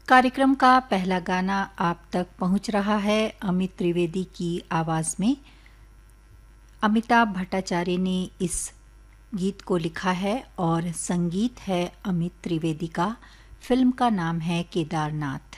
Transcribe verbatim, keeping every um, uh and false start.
कार्यक्रम का पहला गाना आप तक पहुंच रहा है अमित त्रिवेदी की आवाज में। अमिताभ भट्टाचार्य ने इस गीत को लिखा है और संगीत है अमित त्रिवेदी का। फिल्म का नाम है केदारनाथ।